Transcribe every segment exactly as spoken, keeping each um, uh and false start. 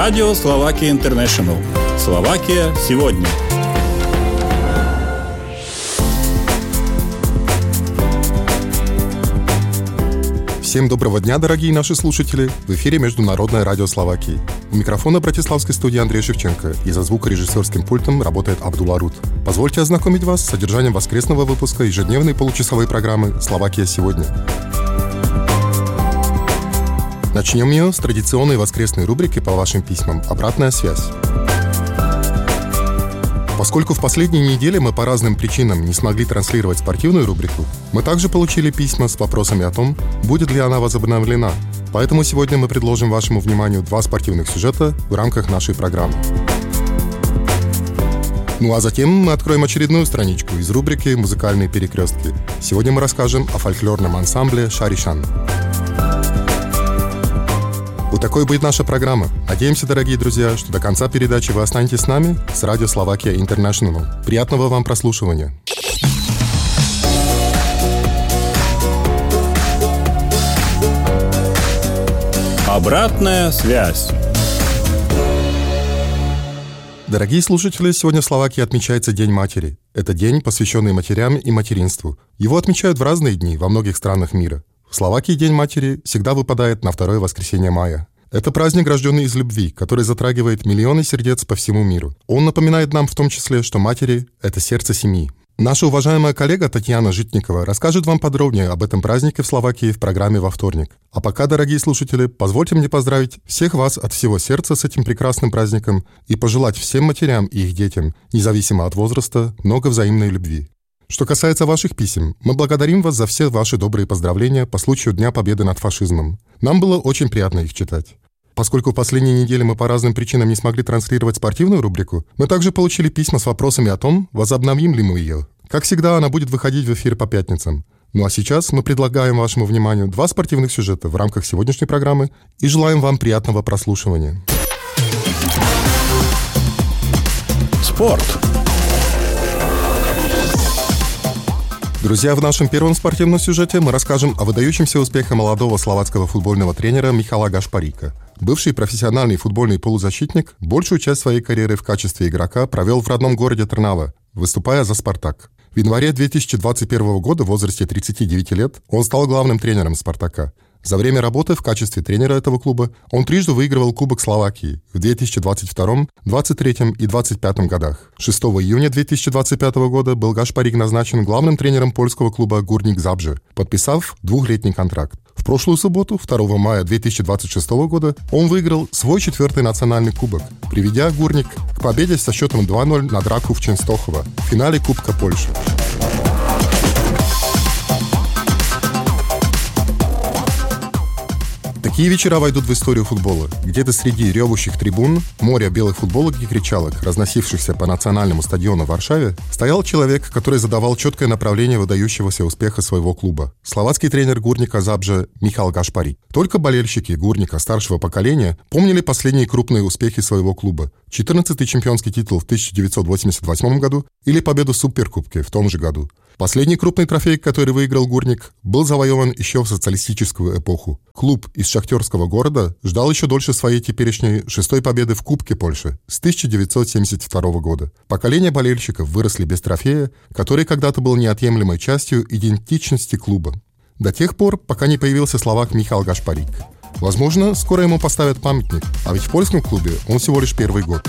Радио Словакия Интернешнл. Словакия сегодня. Всем доброго дня, дорогие наши слушатели! В эфире Международное радио Словакии. У микрофона братиславской студии Андрей Шевченко, и за звукорежиссерским пультом работает Абдулла Рут. Позвольте ознакомить вас с содержанием воскресного выпуска ежедневной получасовой программы «Словакия сегодня». Начнем ее с традиционной воскресной рубрики по вашим письмам «Обратная связь». Поскольку в последние недели мы по разным причинам не смогли транслировать спортивную рубрику, мы также получили письма с вопросами о том, будет ли она возобновлена. Поэтому сегодня мы предложим вашему вниманию два спортивных сюжета в рамках нашей программы. Ну а затем мы откроем очередную страничку из рубрики «Музыкальные перекрестки». Сегодня мы расскажем о фольклорном ансамбле «Шаришан». Вот такой будет наша программа. Надеемся, дорогие друзья, что до конца передачи вы останетесь с нами, с радио Словакия Интернешнл. Приятного вам прослушивания. Обратная связь. Дорогие слушатели, сегодня в Словакии отмечается День матери. Это день, посвященный матерям и материнству. Его отмечают в разные дни во многих странах мира. В Словакии День матери всегда выпадает на второе воскресенье мая. Это праздник, рожденный из любви, который затрагивает миллионы сердец по всему миру. Он напоминает нам в том числе, что матери – это сердце семьи. Наша уважаемая коллега Татьяна Житникова расскажет вам подробнее об этом празднике в Словакии в программе во вторник. А пока, дорогие слушатели, позвольте мне поздравить всех вас от всего сердца с этим прекрасным праздником и пожелать всем матерям и их детям, независимо от возраста, много взаимной любви. Что касается ваших писем, мы благодарим вас за все ваши добрые поздравления по случаю Дня Победы над фашизмом. Нам было очень приятно их читать. Поскольку в последние недели мы по разным причинам не смогли транслировать спортивную рубрику, мы также получили письма с вопросами о том, возобновим ли мы ее. Как всегда, она будет выходить в эфир по пятницам. Ну а сейчас мы предлагаем вашему вниманию два спортивных сюжета в рамках сегодняшней программы и желаем вам приятного прослушивания. Спорт. Друзья, в нашем первом спортивном сюжете мы расскажем о выдающемся успехе молодого словацкого футбольного тренера Мichala Gašparíka. Бывший профессиональный футбольный полузащитник большую часть своей карьеры в качестве игрока провел в родном городе Трнава, выступая за «Спартак». В январе две тысячи двадцать первого года в возрасте тридцати девяти лет он стал главным тренером «Спартака». За время работы в качестве тренера этого клуба он трижды выигрывал Кубок Словакии в две тысячи двадцать втором, двадцать третьем и двадцать пятом годах. шестого июня две тысячи двадцать пятого года был Gašparík назначен главным тренером польского клуба Górnik Zabrze, подписав двухлетний контракт. В прошлую субботу, второго мая две тысячи двадцать шестого года, он выиграл свой четвертый национальный кубок, приведя Górnik к победе со счетом два ноль над Raków Częstochowa в финале Кубка Польши. Такие вечера войдут в историю футбола. Где-то среди ревущих трибун, моря белых футболок и кричалок, разносившихся по национальному стадиону в Варшаве, стоял человек, который задавал четкое направление выдающегося успеха своего клуба. Словацкий тренер Górnika Zabrze Michal Gašparík. Только болельщики Górnika старшего поколения помнили последние крупные успехи своего клуба. четырнадцатый чемпионский титул в тысяча девятьсот восемьдесят восьмом году или победу в Суперкубке в том же году. Последний крупный трофей, который выиграл Górnik, был завоеван еще в социалистическую эпоху. Клуб из шахтерского города ждал еще дольше своей теперешней шестой победы в Кубке Польши с тысяча девятьсот семьдесят второго года. Поколения болельщиков выросли без трофея, который когда-то был неотъемлемой частью идентичности клуба. До тех пор, пока не появился словак Michal Gašparík. Возможно, скоро ему поставят памятник, а ведь в польском клубе он всего лишь первый год.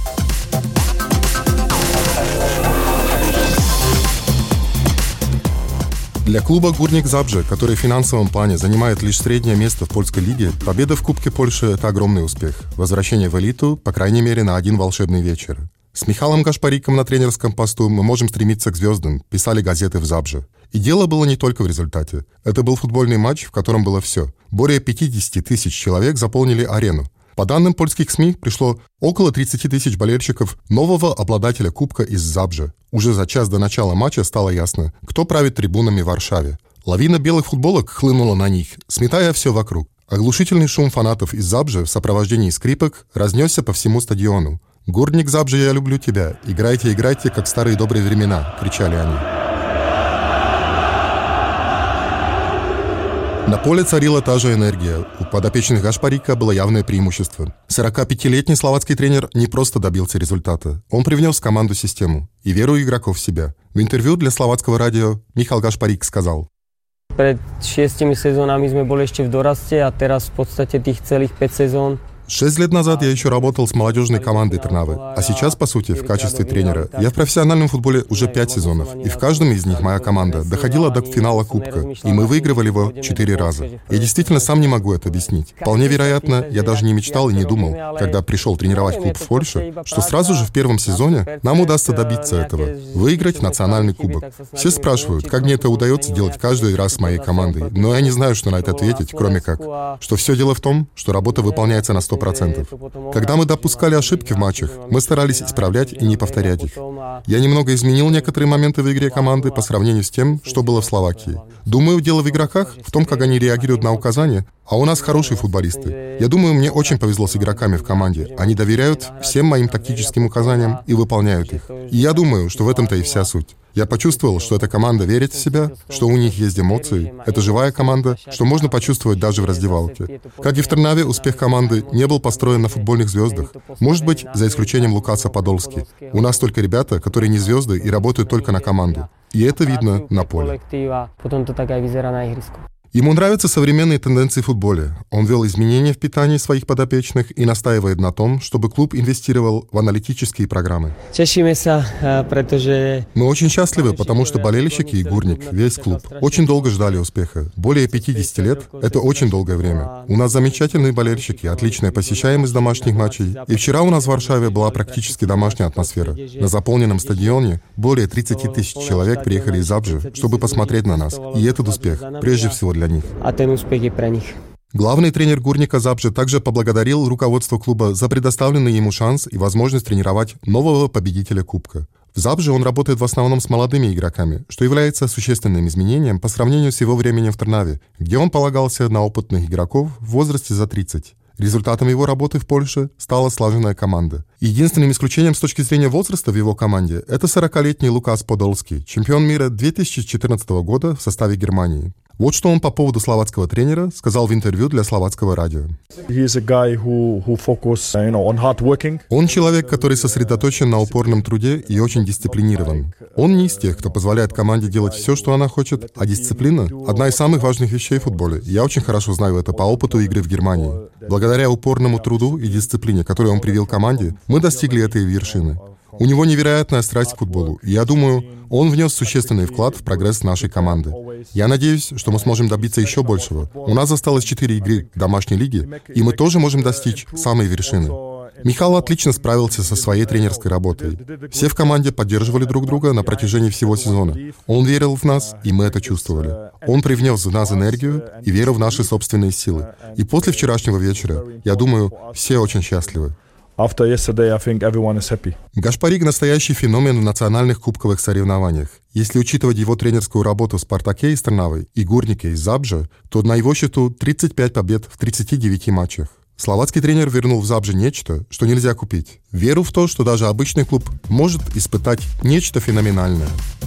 Для клуба Górnik Zabrze, который в финансовом плане занимает лишь среднее место в польской лиге, победа в Кубке Польши – это огромный успех. Возвращение в элиту, по крайней мере, на один волшебный вечер. С Михалом Gašparíkom на тренерском посту мы можем стремиться к звездам, писали газеты в Zabrze. И дело было не только в результате. Это был футбольный матч, в котором было все. Более пятьдесят тысяч человек заполнили арену. По данным польских СМИ, пришло около тридцать тысяч болельщиков нового обладателя Кубка из Zabrze. Уже за час до начала матча стало ясно, кто правит трибунами в Варшаве. Лавина белых футболок хлынула на них, сметая все вокруг. Оглушительный шум фанатов из Zabrze в сопровождении скрипок разнесся по всему стадиону. «Górnik Zabrze, я люблю тебя! Играйте, играйте, как в старые добрые времена!» — кричали они. На поле царила та же энергия. У подопечных Гашпарика было явное преимущество. сорокапятилетний словацкий тренер не просто добился результата. Он привнес в команду систему и веру игроков в себя. В интервью для словацкого радио Michal Gašparík сказал: Pred šiestimi sezónami sme boli ešte v doraste a teraz v podstate tých celých päť sezón. Шесть лет назад я еще работал с молодежной командой Трнавы, а сейчас, по сути, в качестве тренера. Я в профессиональном футболе уже пять сезонов, и в каждом из них моя команда доходила до финала Кубка, и мы выигрывали его четыре раза. Я действительно сам не могу это объяснить. Вполне вероятно, я даже не мечтал и не думал, когда пришел тренировать клуб в Польше, что сразу же в первом сезоне нам удастся добиться этого, выиграть национальный кубок. Все спрашивают, как мне это удается делать каждый раз с моей командой, но я не знаю, что на это ответить, кроме как, что все дело в том, что работа выполняется на сто процентов. Когда мы допускали ошибки в матчах, мы старались исправлять и не повторять их. Я немного изменил некоторые моменты в игре команды по сравнению с тем, что было в Словакии. Думаю, дело в игроках, в том, как они реагируют на указания, а у нас хорошие футболисты. Я думаю, мне очень повезло с игроками в команде. Они доверяют всем моим тактическим указаниям и выполняют их. И я думаю, что в этом-то и вся суть. Я почувствовал, что эта команда верит в себя, что у них есть эмоции, это живая команда, что можно почувствовать даже в раздевалке. Как и в Трнаве, успех команды не был построен на футбольных звездах. Может быть, за исключением Лукаса Подолски. У нас только ребята, которые не звезды и работают только на команду. И это видно на поле. Ему нравятся современные тенденции в футболе. Он ввел изменения в питании своих подопечных и настаивает на том, чтобы клуб инвестировал в аналитические программы. Мы очень счастливы, потому что болельщики и Гурник, весь клуб, очень долго ждали успеха. Более пятидесяти лет – это очень долгое время. У нас замечательные болельщики, отличная посещаемость домашних матчей. И вчера у нас в Варшаве была практически домашняя атмосфера. На заполненном стадионе более тридцати тысяч человек приехали из Забжи, чтобы посмотреть на нас. И этот успех прежде всего для для них. Главный тренер Гурника Забжи также поблагодарил руководство клуба за предоставленный ему шанс и возможность тренировать нового победителя Кубка. В Забже он работает в основном с молодыми игроками, что является существенным изменением по сравнению с его временем в Трнаве, где он полагался на опытных игроков в возрасте за тридцать. Результатом его работы в Польше стала слаженная команда. Единственным исключением с точки зрения возраста в его команде – это сорокалетний Лукас Подолски, чемпион мира две тысячи четырнадцатого года в составе Германии. Вот что он по поводу словацкого тренера сказал в интервью для словацкого радио. Он человек, который сосредоточен на упорном труде и очень дисциплинирован. Он не из тех, кто позволяет команде делать все, что она хочет, а дисциплина – одна из самых важных вещей в футболе. Я очень хорошо знаю это по опыту игры в Германии. Благодаря упорному труду и дисциплине, которую он привил команде, мы достигли этой вершины. У него невероятная страсть к футболу, и я думаю, он внес существенный вклад в прогресс нашей команды. Я надеюсь, что мы сможем добиться еще большего. У нас осталось четыре игры к домашней лиге, и мы тоже можем достичь самой вершины. Михаил отлично справился со своей тренерской работой. Все в команде поддерживали друг друга на протяжении всего сезона. Он верил в нас, и мы это чувствовали. Он привнес в нас энергию и веру в наши собственные силы. И после вчерашнего вечера, я думаю, все очень счастливы. After yesterday, I think everyone is happy. Гашпарик – настоящий феномен в национальных кубковых соревнованиях. Если учитывать его тренерскую работу в «Спартаке» из Трнавы и «Гурнике» из Забжа, то на его счету тридцать пять побед в тридцати девяти матчах. Словацкий тренер вернул в Забже нечто, что нельзя купить. Веру в то, что даже обычный клуб может испытать нечто феноменальное.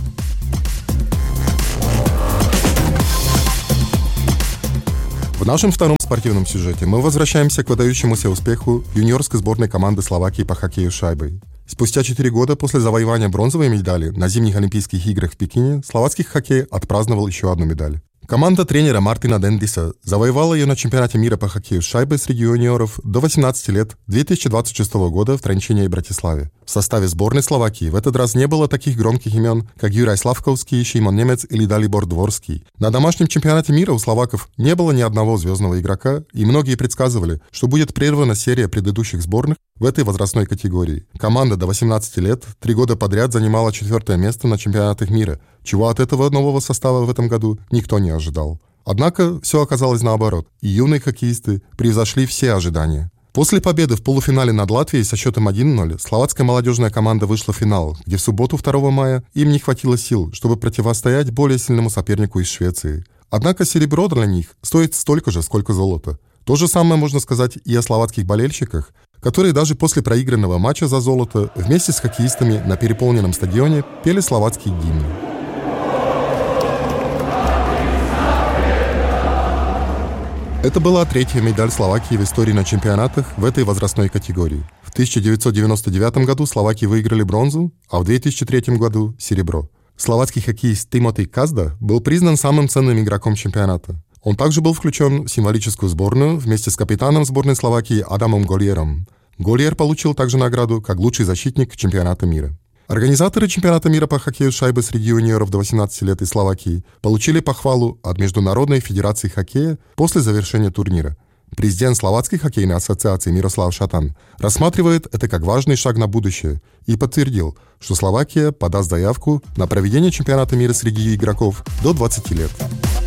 В нашем втором спортивном сюжете мы возвращаемся к выдающемуся успеху юниорской сборной команды Словакии по хоккею с шайбой. Спустя четыре года после завоевания бронзовой медали на зимних Олимпийских играх в Пекине словацкий хоккей отпраздновал еще одну медаль. Команда тренера Мартина Дендиса завоевала ее на чемпионате мира по хоккею с шайбой среди юниоров до восемнадцати лет две тысячи двадцать шестого года в Тренчине и Братиславе. В составе сборной Словакии в этот раз не было таких громких имен, как Юрай Славковский, Шимон Немец или Далибор Дворский. На домашнем чемпионате мира у словаков не было ни одного звездного игрока, и многие предсказывали, что будет прервана серия предыдущих сборных в этой возрастной категории. Команда до восемнадцати лет три года подряд занимала четвертое место на чемпионатах мира, чего от этого нового состава в этом году никто не ожидал. Однако все оказалось наоборот, и юные хоккеисты превзошли все ожидания. После победы в полуфинале над Латвией со счетом один ноль словацкая молодежная команда вышла в финал, где в субботу второго мая им не хватило сил, чтобы противостоять более сильному сопернику из Швеции. Однако серебро для них стоит столько же, сколько золото. То же самое можно сказать и о словацких болельщиках, которые даже после проигранного матча за золото вместе с хоккеистами на переполненном стадионе пели словацкие гимны. Это была третья медаль Словакии в истории на чемпионатах в этой возрастной категории. В тысяча девятьсот девяносто девятом году словаки выиграли бронзу, а в две тысячи третьем году – серебро. Словацкий хоккеист Timothy Kazda был признан самым ценным игроком чемпионата. Он также был включен в символическую сборную вместе с капитаном сборной Словакии Адамом Golierom. Gollier получил также награду как лучший защитник чемпионата мира. Организаторы чемпионата мира по хоккею с шайбой среди юниоров до восемнадцати лет из Словакии получили похвалу от Международной федерации хоккея после завершения турнира. Президент Словацкой хоккейной ассоциации Мирослав Шатан рассматривает это как важный шаг на будущее и подтвердил, что Словакия подаст заявку на проведение чемпионата мира среди игроков до двадцати лет.